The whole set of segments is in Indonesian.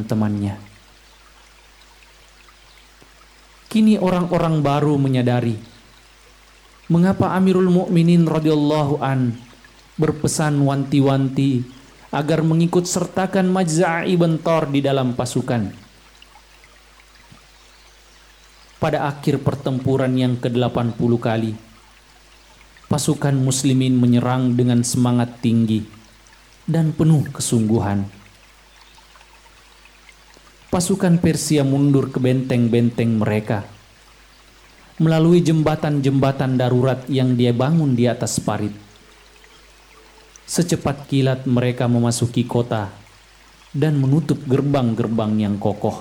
teman-temannya. Kini orang-orang baru menyadari mengapa Amirul Mukminin radhiyallahu an berpesan wanti-wanti agar mengikut sertakan Majza' ibn Thar di dalam pasukan. Pada akhir pertempuran yang ke-80 kali, pasukan muslimin menyerang dengan semangat tinggi dan penuh kesungguhan. Pasukan Persia mundur ke benteng-benteng mereka melalui jembatan-jembatan darurat yang dia bangun di atas parit. Secepat kilat mereka memasuki kota dan menutup gerbang-gerbang yang kokoh.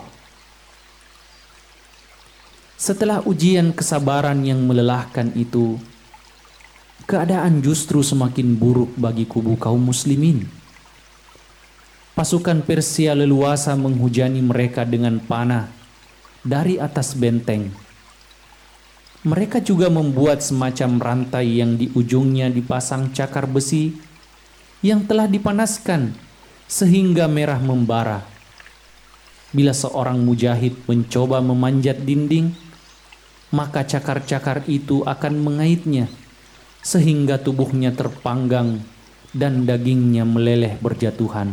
Setelah ujian kesabaran yang melelahkan itu, keadaan justru semakin buruk bagi kubu kaum muslimin. Pasukan Persia leluasa menghujani mereka dengan panah dari atas benteng. Mereka juga membuat semacam rantai yang di ujungnya dipasang cakar besi yang telah dipanaskan sehingga merah membara. Bila seorang mujahid mencoba memanjat dinding, maka cakar-cakar itu akan mengaitnya sehingga tubuhnya terpanggang dan dagingnya meleleh berjatuhan.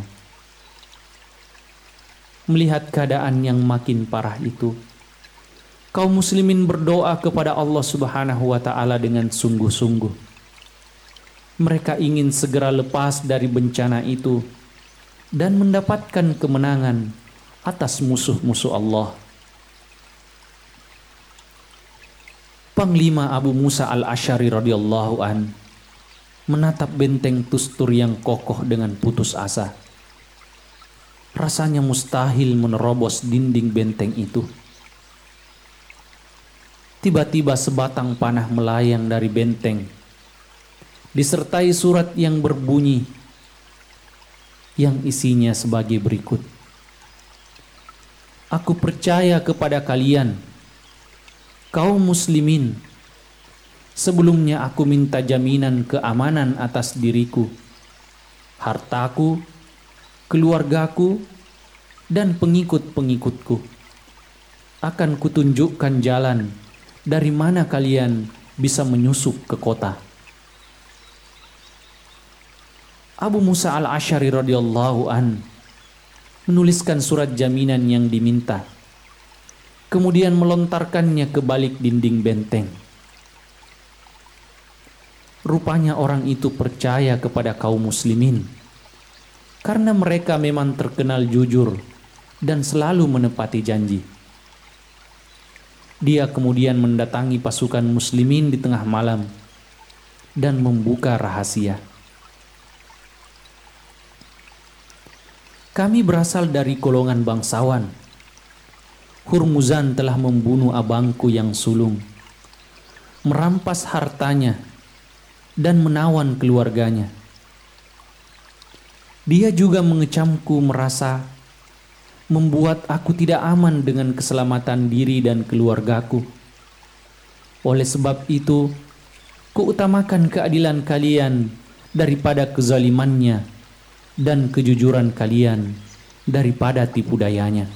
Melihat keadaan yang makin parah itu, kaum muslimin berdoa kepada Allah Subhanahu wa Ta'ala dengan sungguh-sungguh. Mereka ingin segera lepas dari bencana itu dan mendapatkan kemenangan atas musuh-musuh Allah. Panglima Abu Musa al-Asy'ari radhiyallahu an menatap benteng Tustur yang kokoh dengan putus asa. Rasanya mustahil menerobos dinding benteng itu. Tiba-tiba sebatang panah melayang dari benteng, disertai surat yang berbunyi, yang isinya sebagai berikut. Aku percaya kepada kalian, kaum muslimin. Sebelumnya aku minta jaminan keamanan atas diriku, hartaku, keluargaku, dan pengikut-pengikutku. Akan kutunjukkan jalan dari mana kalian bisa menyusup ke kota. Abu Musa al-Asy'ari radhiyallahu an menuliskan surat jaminan yang diminta, kemudian melontarkannya ke balik dinding benteng. Rupanya orang itu percaya kepada kaum muslimin karena mereka memang terkenal jujur dan selalu menepati janji. Dia kemudian mendatangi pasukan muslimin di tengah malam dan membuka rahasia. Kami berasal dari golongan bangsawan. Hurmuzan telah membunuh abangku yang sulung, merampas hartanya, dan menawan keluarganya. Dia juga mengecamku merasa membuat aku tidak aman dengan keselamatan diri dan keluargaku. Oleh sebab itu, kuutamakan keadilan kalian daripada kezalimannya dan kejujuran kalian daripada tipu dayanya.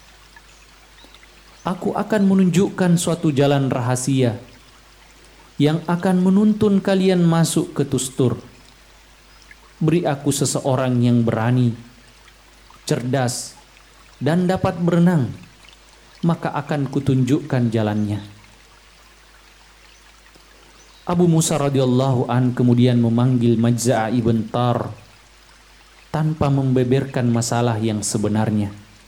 Aku akan menunjukkan suatu jalan rahasia yang akan menuntun kalian masuk ke Tustur. Beri aku seseorang yang berani, cerdas, dan dapat berenang, maka akan kutunjukkan jalannya. Abu Musa radhiyallahu an kemudian memanggil Majza' ibn Thar tanpa membeberkan masalah yang sebenarnya.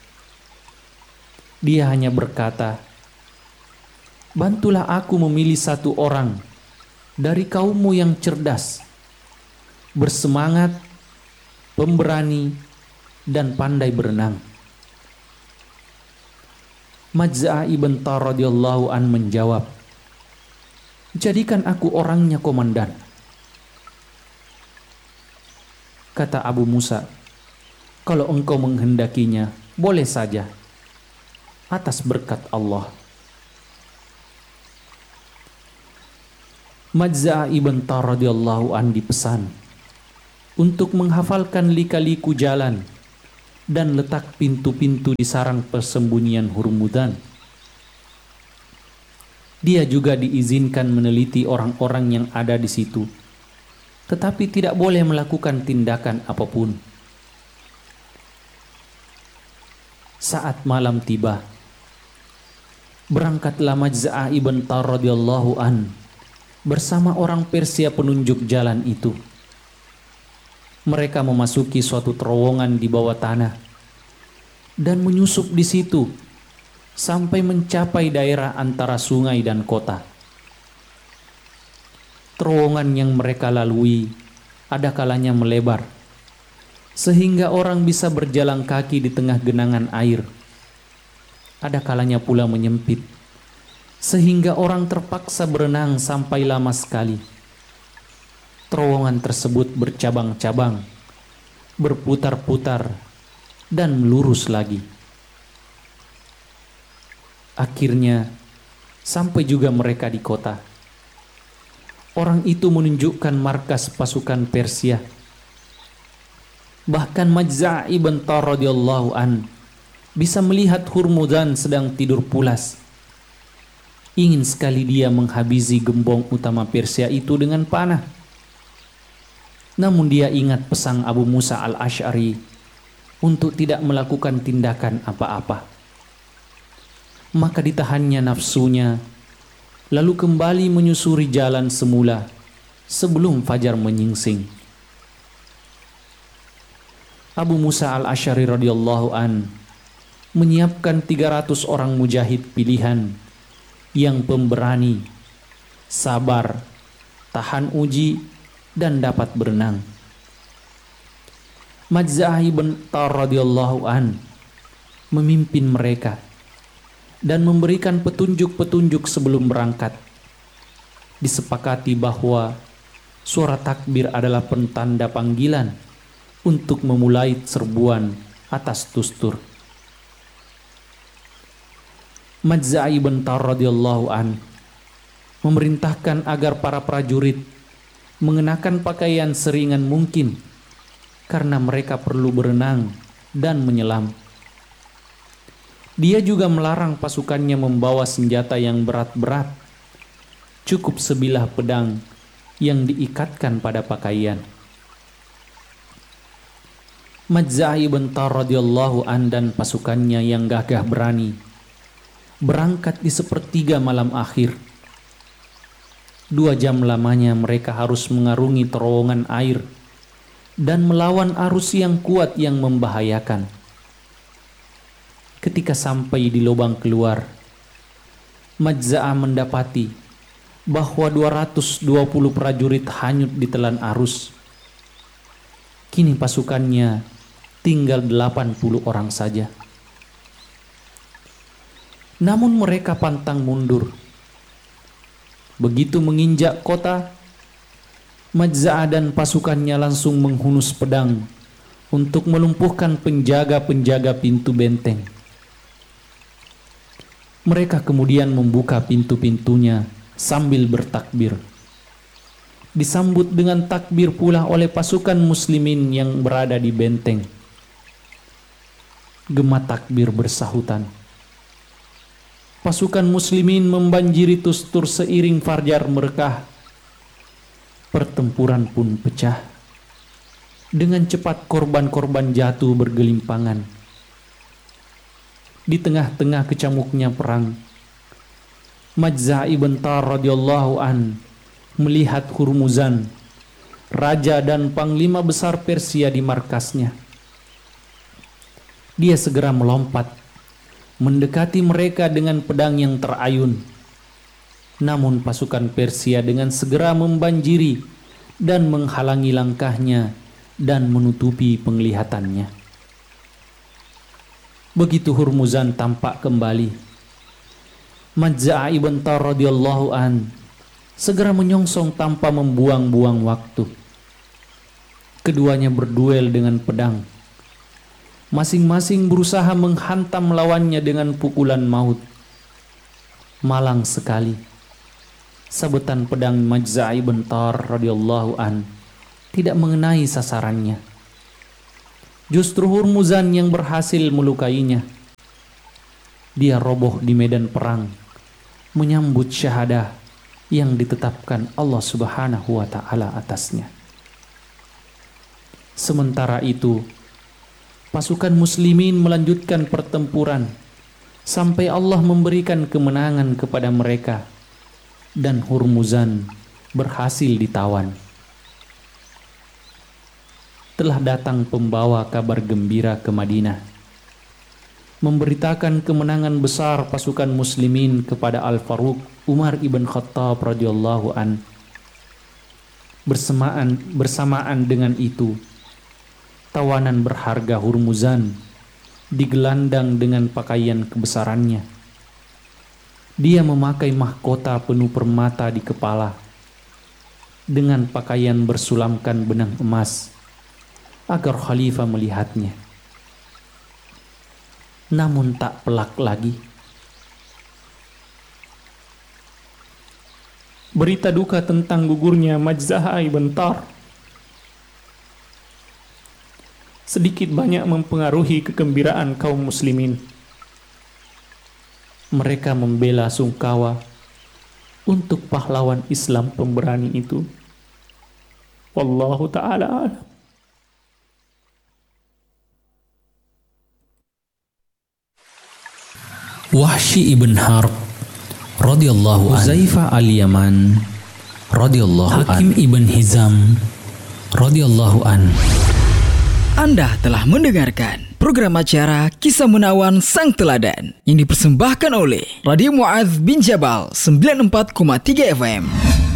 Dia hanya berkata, "Bantulah aku memilih satu orang dari kaummu yang cerdas, bersemangat, pemberani, dan pandai berenang." Majza' ibn Thar radhiyallahu an menjawab, "Jadikan aku orangnya komandan." Kata Abu Musa, "Kalau engkau menghendakinya, boleh saja, atas berkat Allah." Majza' ibn Thar radhiyallahu an dipesan untuk menghafalkan lika-liku jalan dan letak pintu-pintu di sarang persembunyian Hurmuzan. Dia juga diizinkan meneliti orang-orang yang ada di situ, tetapi tidak boleh melakukan tindakan apapun. Saat malam tiba, berangkatlah Majza'ah ibn Tar radhiyallahu an bersama orang Persia penunjuk jalan itu. Mereka memasuki suatu terowongan di bawah tanah dan menyusup di situ sampai mencapai daerah antara sungai dan kota. Terowongan yang mereka lalui ada kalanya melebar, sehingga orang bisa berjalan kaki di tengah genangan air. Ada kalanya pula menyempit, sehingga orang terpaksa berenang sampai lama sekali. Terowongan tersebut bercabang-cabang, berputar-putar, dan melurus lagi. Akhirnya, sampai juga mereka di kota. Orang itu menunjukkan markas pasukan Persia. Bahkan Majza'ah ibn Tar radhiyallahu an bisa melihat Hurmuzan sedang tidur pulas. Ingin sekali dia menghabisi gembong utama Persia itu dengan panah. Namun dia ingat pesan Abu Musa al-Asy'ari untuk tidak melakukan tindakan apa-apa. Maka ditahannya nafsunya, lalu kembali menyusuri jalan semula sebelum fajar menyingsing. Abu Musa al-Asy'ari radhiyallahu an menyiapkan 300 orang mujahid pilihan yang pemberani, sabar, tahan uji, dan dapat berenang. Majza'ah ibn Tar radhiyallahu an memimpin mereka dan memberikan petunjuk-petunjuk sebelum berangkat. Disepakati bahwa suara takbir adalah pentanda panggilan untuk memulai serbuan atas tustur. Majza'ah ibn Tar radhiyallahu an memerintahkan agar para prajurit mengenakan pakaian seringan mungkin karena mereka perlu berenang dan menyelam. Dia juga melarang pasukannya membawa senjata yang berat-berat. Cukup sebilah pedang yang diikatkan pada pakaian. Majza'ah ibn Tar radhiyallahu an dan pasukannya yang gagah berani berangkat di sepertiga malam akhir. 2 jam lamanya mereka harus mengarungi terowongan air dan melawan arus yang kuat yang membahayakan. Ketika sampai di lubang keluar, Majza'ah mendapati bahwa 220 prajurit hanyut ditelan arus. Kini pasukannya tinggal 80 orang saja. Namun mereka pantang mundur. Begitu menginjak kota, Majza'ah dan pasukannya langsung menghunus pedang untuk melumpuhkan penjaga-penjaga pintu benteng. Mereka kemudian membuka pintu-pintunya sambil bertakbir. Disambut dengan takbir pula oleh pasukan muslimin yang berada di benteng. Gema takbir bersahutan. Pasukan muslimin membanjiri tustur seiring fajar merekah. Pertempuran pun pecah. Dengan cepat korban-korban jatuh bergelimpangan. Di tengah-tengah kecamuknya perang, Majza'ah ibn Tar radhiyallahu an melihat Hurmuzan, raja dan panglima besar Persia di markasnya. Dia segera melompat, mendekati mereka dengan pedang yang terayun. Namun pasukan Persia dengan segera membanjiri dan menghalangi langkahnya dan menutupi penglihatannya. Begitu Hurmuzan tampak kembali, Majza'ah ibn Tar radhiyallahu an segera menyongsong tanpa membuang-buang waktu. Keduanya berduel dengan pedang. Masing-masing berusaha menghantam lawannya dengan pukulan maut. Malang sekali, sabetan pedang Majza'ah ibn Tar radhiyallahu an tidak mengenai sasarannya. Justru Hurmuzan yang berhasil melukainya. Dia roboh di medan perang, menyambut syahadah yang ditetapkan Allah Subhanahu wa Ta'ala atasnya. Sementara itu, pasukan muslimin melanjutkan pertempuran sampai Allah memberikan kemenangan kepada mereka dan Hurmuzan berhasil ditawan. Telah datang pembawa kabar gembira ke Madinah, memberitakan kemenangan besar pasukan muslimin kepada Al-Faruq Umar ibn Khattab radhiyallahu an. Bersamaan dengan itu, tawanan berharga Hurmuzan digelandang dengan pakaian kebesarannya. Dia memakai mahkota penuh permata di kepala, dengan pakaian bersulamkan benang emas, agar khalifah melihatnya. Namun tak pelak lagi. Berita duka tentang gugurnya Majzah ibn Tar sedikit banyak mempengaruhi kegembiraan kaum muslimin. Mereka membela sungkawa untuk pahlawan Islam pemberani itu. Wallahu ta'ala a'lam. Wahsy ibn Harb radhiyallahu an, Huzaifah al-Yaman radhiyallahu an, Hakim ibn Hizam radhiyallahu an. Anda telah mendengarkan program acara Kisah Menawan Sang Teladan yang dipersembahkan oleh Radio Mu'adz bin Jabal 94,3 FM.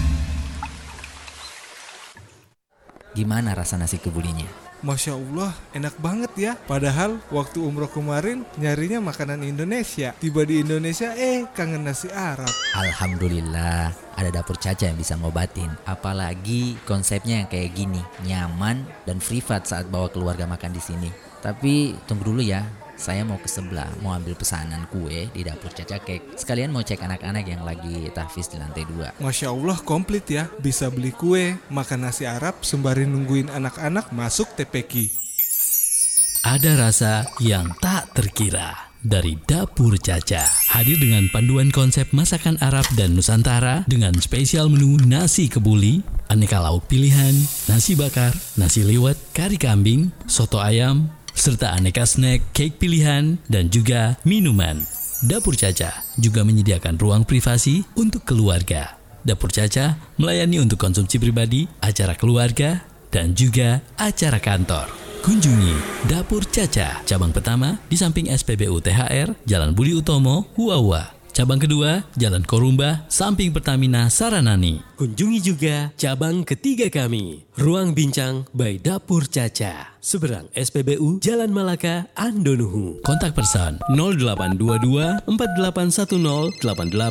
Gimana rasa nasi kebulinya? Masya Allah, enak banget ya. Padahal waktu umroh kemarin nyarinya makanan Indonesia. Tiba di Indonesia, kangen nasi Arab. Alhamdulillah, ada Dapur Caca yang bisa ngobatin. Apalagi konsepnya yang kayak gini, nyaman dan privat saat bawa keluarga makan di sini. Tapi tunggu dulu ya, saya mau ke sebelah, mau ambil pesanan kue di Dapur Caca Cake. Sekalian mau cek anak-anak yang lagi tahfiz di lantai 2. Masya Allah, komplit ya. Bisa beli kue, makan nasi Arab, sembari nungguin anak-anak masuk TPQ. Ada rasa yang tak terkira dari Dapur Caca. Hadir dengan panduan konsep masakan Arab dan Nusantara dengan spesial menu nasi kebuli, aneka lauk pilihan, nasi bakar, nasi liwet, kari kambing, soto ayam, serta aneka snack, cake pilihan, dan juga minuman. Dapur Caca juga menyediakan ruang privasi untuk keluarga. Dapur Caca melayani untuk konsumsi pribadi, acara keluarga, dan juga acara kantor. Kunjungi Dapur Caca, cabang pertama di samping SPBU THR, Jalan Budi Utomo, Huawa. Cabang kedua, Jalan Korumba, samping Pertamina Saranani. Kunjungi juga cabang ketiga kami, Ruang Bincang by Dapur Caca, seberang SPBU Jalan Malaka, Andonuhu. Kontak person 0822 4810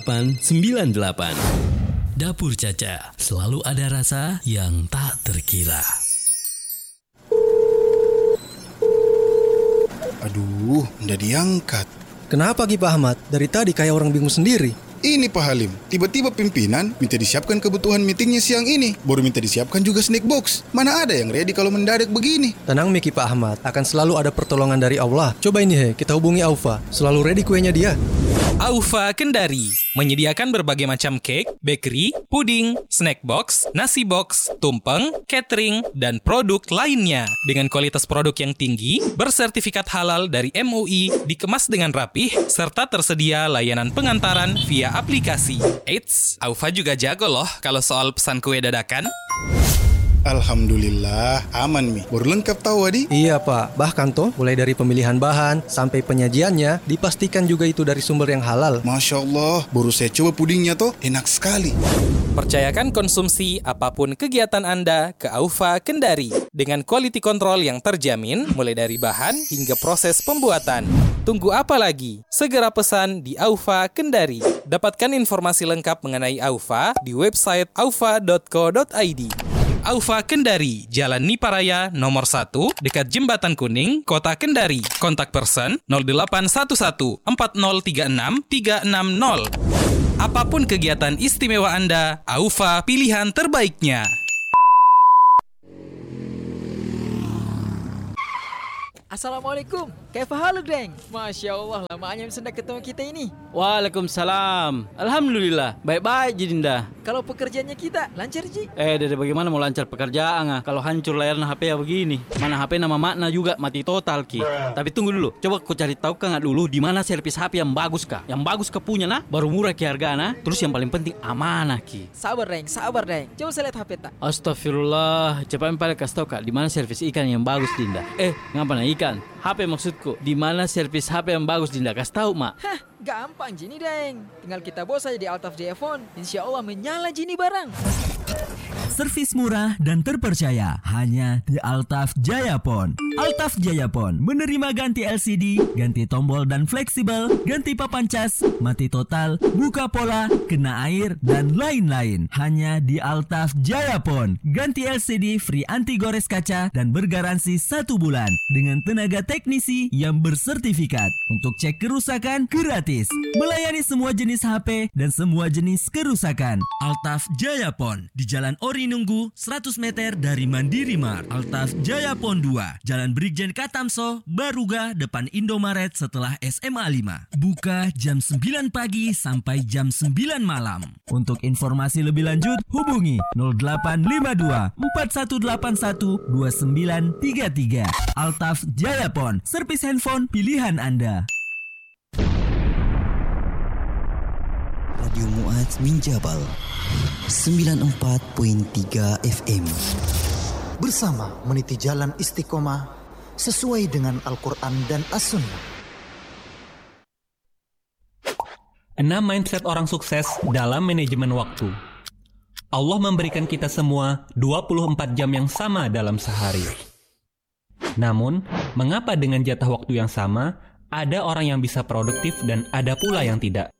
8898. Dapur Caca, selalu ada rasa yang tak terkira. Aduh, udah diangkat. Kenapa Ki Pak Ahmad? Dari tadi kayak orang bingung sendiri. Ini Pak Halim, tiba-tiba pimpinan minta disiapkan kebutuhan meetingnya siang ini. Baru minta disiapkan juga snack box. Mana ada yang ready kalau mendadak begini? Tenang Ki Pak Ahmad, akan selalu ada pertolongan dari Allah. Coba ini kita hubungi Aufa. Selalu ready kuenya dia. Aufa Kendari menyediakan berbagai macam cake, bakery, puding, snack box, nasi box, tumpeng, catering, dan produk lainnya. Dengan kualitas produk yang tinggi, bersertifikat halal dari MUI, dikemas dengan rapih, serta tersedia layanan pengantaran via aplikasi. Eits, Aufa juga jago loh kalau soal pesan kue dadakan. Alhamdulillah, aman Mi. Baru lengkap tahu Adi? Iya Pak, bahkan toh mulai dari pemilihan bahan sampai penyajiannya dipastikan juga itu dari sumber yang halal. Masya Allah, baru saya coba pudingnya toh, enak sekali. Percayakan konsumsi apapun kegiatan Anda ke Aufa Kendari dengan quality control yang terjamin mulai dari bahan hingga proses pembuatan. Tunggu apa lagi? Segera pesan di Aufa Kendari. Dapatkan informasi lengkap mengenai Aufa di website aufa.co.id. Aufa Kendari, Jalan Niparaya nomor 1, dekat Jembatan Kuning, Kota Kendari. Kontak person 0811 4036 360. Apapun kegiatan istimewa Anda, Aufa pilihan terbaiknya. Assalamualaikum. Kaifa haluk, Deng? Masya Allah, lamanya sudah ketemu kita ini. Waalaikumsalam. Alhamdulillah, baik-baik Dinda. Kalau pekerjaannya kita lancar, Ji? Dari bagaimana mau lancar pekerjaan? Kalau hancur layarnya HP ya begini. Mana HP nama makna juga mati total, Ki. Tapi tunggu dulu, coba kau cari tahu kan dulu di mana servis HP yang bagus, Kak. Yang bagus ke punya nah, baru murah Ki hargana. Terus yang paling penting amanah, Ki. Sabar, Deng. Coba saya lihat HP tak. Astagfirullah, coba paling kasih tahu, Kak, di mana servis ikan yang bagus, Dinda. Ngapa nah ikan? HP maksudku. Di mana servis HP yang bagus, Dinda? Kasih tahu, Mak. Hah, gampang Jini, Deng. Tinggal kita bawa saja di Altaf Jaya Phone. Insya Allah menyala Jini barang. Servis murah dan terpercaya hanya di Altaf Jaya Phone. Altaf Jaya Phone menerima ganti LCD, ganti tombol dan fleksibel, ganti papan cas, mati total, buka pola, kena air, dan lain-lain. Hanya di Altaf Jaya Phone. Ganti LCD free anti gores kaca dan bergaransi 1 bulan dengan tenaga teknisi yang bersertifikat. Untuk cek kerusakan gratis. Melayani semua jenis HP dan semua jenis kerusakan. Altaf Jaya Phone di Jalan Ori Nunggu 100 meter dari Mandiri Mart. Altaf Jaya Phone 2, Jalan Brigjen Katamso, Baruga, depan Indomaret setelah SMA 5. Buka jam 9 pagi sampai jam 9 malam. Untuk informasi lebih lanjut, hubungi 0852 4181 2933. Altaf Jaya Phone, servis handphone pilihan Anda. Radio Mu'adz bin Jabal 94.3 FM. Bersama meniti jalan istiqomah sesuai dengan Al-Quran dan As-Sunnah. 6 mindset orang sukses dalam manajemen waktu. Allah memberikan kita semua 24 jam yang sama dalam sehari. Namun, mengapa dengan jatah waktu yang sama, ada orang yang bisa produktif dan ada pula yang tidak?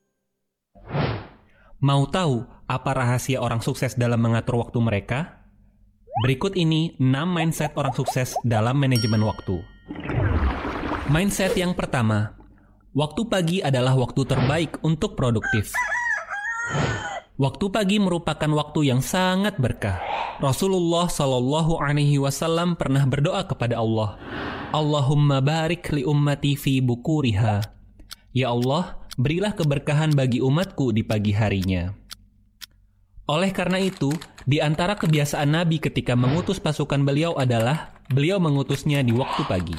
Mau tahu apa rahasia orang sukses dalam mengatur waktu mereka? Berikut ini 6 mindset orang sukses dalam manajemen waktu. Mindset yang pertama, waktu pagi adalah waktu terbaik untuk produktif. Waktu pagi merupakan waktu yang sangat berkah. Rasulullah Shallallahu Alaihi Wasallam pernah berdoa kepada Allah, Allahumma barik li ummati fi bukuriha. Ya Allah, berilah keberkahan bagi umatku di pagi harinya. Oleh karena itu, di antara kebiasaan Nabi ketika mengutus pasukan beliau adalah beliau mengutusnya di waktu pagi.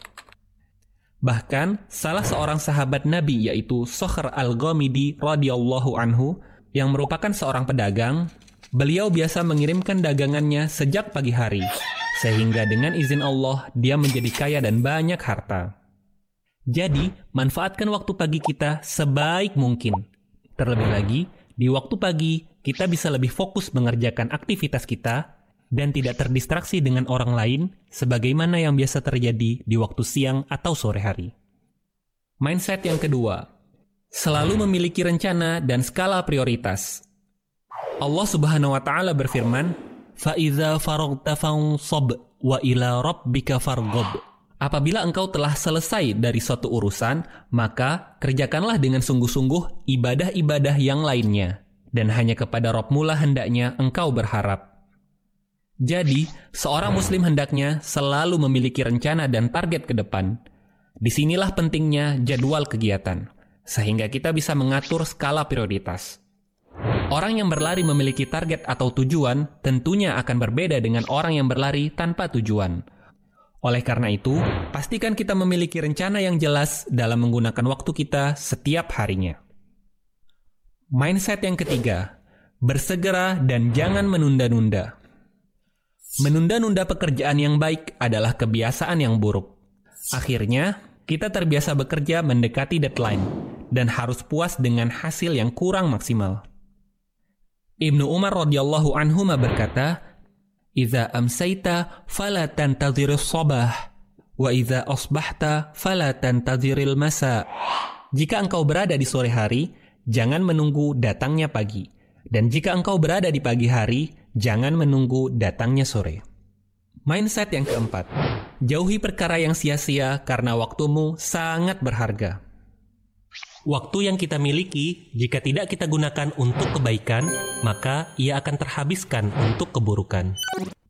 Bahkan, salah seorang sahabat Nabi yaitu Sokhr al-Ghamidi radhiyallahu anhu yang merupakan seorang pedagang, beliau biasa mengirimkan dagangannya sejak pagi hari, sehingga dengan izin Allah dia menjadi kaya dan banyak harta. Jadi, manfaatkan waktu pagi kita sebaik mungkin. Terlebih lagi, di waktu pagi, kita bisa lebih fokus mengerjakan aktivitas kita dan tidak terdistraksi dengan orang lain sebagaimana yang biasa terjadi di waktu siang atau sore hari. Mindset yang kedua, selalu memiliki rencana dan skala prioritas. Allah Subhanahu wa Ta'ala berfirman, "Fa'iza faraghta fansab wa ila rabbika farghab." Apabila engkau telah selesai dari suatu urusan, maka kerjakanlah dengan sungguh-sungguh ibadah-ibadah yang lainnya, dan hanya kepada Rabb-mu lah hendaknya engkau berharap. Jadi, seorang muslim hendaknya selalu memiliki rencana dan target ke depan. Disinilah pentingnya jadwal kegiatan, sehingga kita bisa mengatur skala prioritas. Orang yang berlari memiliki target atau tujuan tentunya akan berbeda dengan orang yang berlari tanpa tujuan. Oleh karena itu, pastikan kita memiliki rencana yang jelas dalam menggunakan waktu kita setiap harinya. Mindset yang ketiga, bersegera dan jangan menunda-nunda. Menunda-nunda pekerjaan yang baik adalah kebiasaan yang buruk. Akhirnya, kita terbiasa bekerja mendekati deadline dan harus puas dengan hasil yang kurang maksimal. Ibnu Umar radhiyallahu anhuma berkata, "Idza amsayta fala tantadhirus sabah, wa idza asbahta fala tantadhiril masa." Jika engkau berada di sore hari, jangan menunggu datangnya pagi. Dan jika engkau berada di pagi hari, jangan menunggu datangnya sore. Mindset yang keempat, jauhi perkara yang sia-sia karena waktumu sangat berharga. Waktu yang kita miliki, jika tidak kita gunakan untuk kebaikan, maka ia akan terhabiskan untuk keburukan.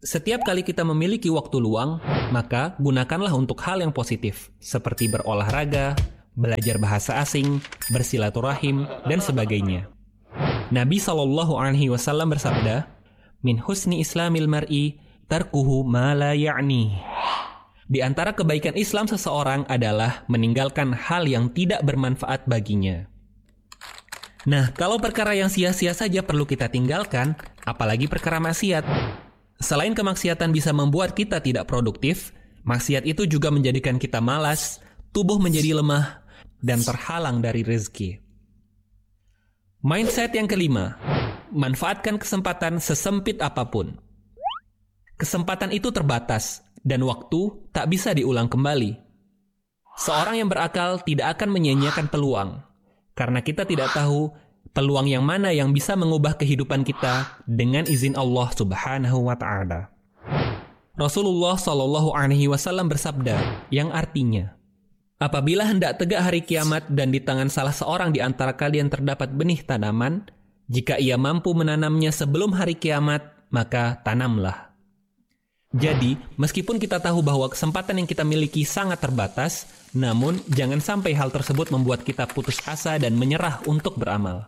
Setiap kali kita memiliki waktu luang, maka gunakanlah untuk hal yang positif, seperti berolahraga, belajar bahasa asing, bersilaturahim, dan sebagainya. Nabi SAW bersabda, "Min husni islamil mar'i tarkuhu ma la ya'ni." Di antara kebaikan Islam seseorang adalah meninggalkan hal yang tidak bermanfaat baginya. Nah, kalau perkara yang sia-sia saja perlu kita tinggalkan, apalagi perkara maksiat. Selain kemaksiatan bisa membuat kita tidak produktif, maksiat itu juga menjadikan kita malas, tubuh menjadi lemah, dan terhalang dari rezeki. Mindset yang kelima, manfaatkan kesempatan sesempit apapun. Kesempatan itu terbatas, dan waktu tak bisa diulang kembali. Seorang yang berakal tidak akan menyia-nyiakan peluang, karena kita tidak tahu peluang yang mana yang bisa mengubah kehidupan kita dengan izin Allah Subhanahu wa Ta'ala. Rasulullah SAW bersabda, yang artinya, apabila hendak tegak hari kiamat dan di tangan salah seorang di antara kalian terdapat benih tanaman, jika ia mampu menanamnya sebelum hari kiamat, maka tanamlah. Jadi, meskipun kita tahu bahwa kesempatan yang kita miliki sangat terbatas, namun jangan sampai hal tersebut membuat kita putus asa dan menyerah untuk beramal.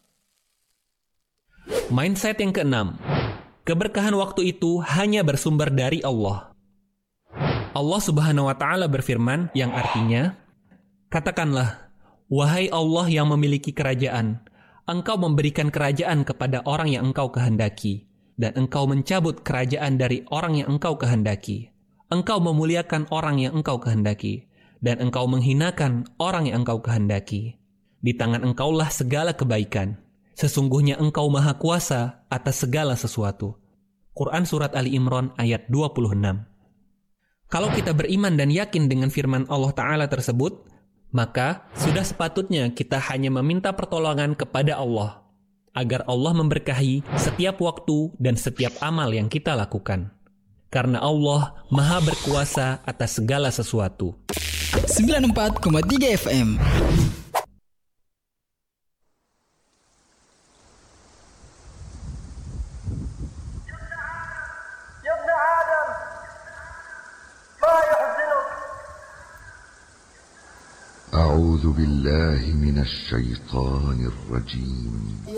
Mindset yang keenam, keberkahan waktu itu hanya bersumber dari Allah. Allah Subhanahu wa Ta'ala berfirman yang artinya, katakanlah, wahai Allah yang memiliki kerajaan, Engkau memberikan kerajaan kepada orang yang Engkau kehendaki, dan Engkau mencabut kerajaan dari orang yang Engkau kehendaki. Engkau memuliakan orang yang Engkau kehendaki, dan Engkau menghinakan orang yang Engkau kehendaki. Di tangan Engkaulah segala kebaikan. Sesungguhnya Engkau Maha Kuasa atas segala sesuatu. Quran Surat Ali Imran ayat 26. Kalau kita beriman dan yakin dengan firman Allah Ta'ala tersebut, maka sudah sepatutnya kita hanya meminta pertolongan kepada Allah, agar Allah memberkahi setiap waktu dan setiap amal yang kita lakukan. Karena Allah Maha Berkuasa atas segala sesuatu. 94,3 FM. أعوذ بالله من الشيطان الرجيم